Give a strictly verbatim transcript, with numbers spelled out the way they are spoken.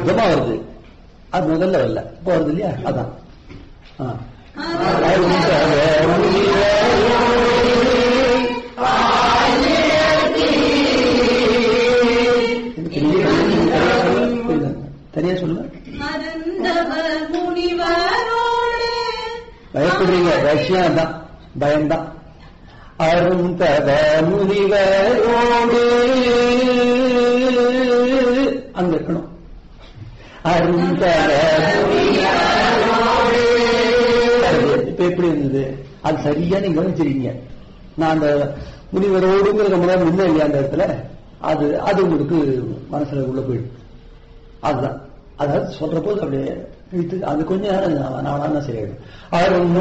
சுகமா வருது. அது முதல்ல வரல, இப்ப வருது இல்லையா? அதான் தனியா சொல்லுங்க. பயப்படுறீங்க, விஷயம் தான், பயம்தான். அருந்தத முனிவரோடு அங்க இருக்கணும். அருந்தத இப்ப எப்படி இருந்தது? அது சரியா நீங்க கவனிச்சிருக்கீங்க. நான் அந்த முனிவரோடுங்கிற முன்னாடி முன்ன இல்லையா அந்த இடத்துல, அது அது உங்களுக்கு மனசுல உள்ள போயிடும். அதுதான், அதாவது சொல்ற போது அப்படியே அது கொஞ்சம் நானா சரியாயிடும்.